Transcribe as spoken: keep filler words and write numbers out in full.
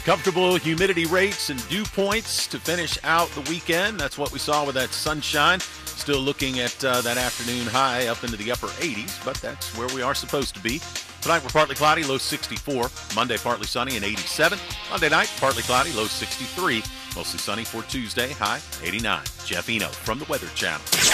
Comfortable humidity rates and dew points to finish out the weekend. That's what we saw with that sunshine. Still looking at uh, that afternoon high up into the upper eighties, but that's where we are supposed to be. Tonight we're partly cloudy, low sixty-four. Monday partly sunny and eighty-seven. Monday night partly cloudy, low sixty-three. Mostly sunny for Tuesday, high eighty-nine. Jeff Eno from the Weather Channel.